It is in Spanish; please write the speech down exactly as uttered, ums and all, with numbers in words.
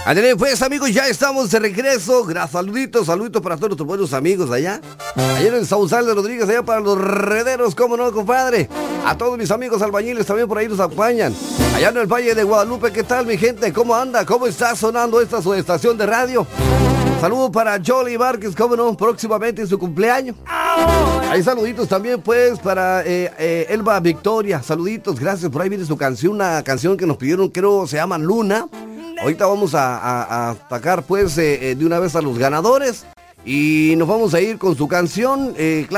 Andrés, pues amigos, ya estamos de regreso. Gracias, saluditos, saluditos para todos nuestros buenos amigos allá. Allá en el Sausal de Rodríguez, allá para los rederos, cómo no, compadre. A todos mis amigos albañiles también por ahí nos acompañan. Allá en el Valle de Guadalupe, ¿qué tal mi gente? ¿Cómo anda? ¿Cómo está sonando esta su estación de radio? Saludos para Jolly Márquez, cómo no, próximamente en su cumpleaños. Hay saluditos también pues para eh, eh, Elba Victoria, saluditos, gracias. Por ahí viene su canción, una canción que nos pidieron, creo se llama Luna. Ahorita vamos a, a, a atacar pues eh, eh, de una vez a los ganadores y nos vamos a ir con su canción, eh, claro.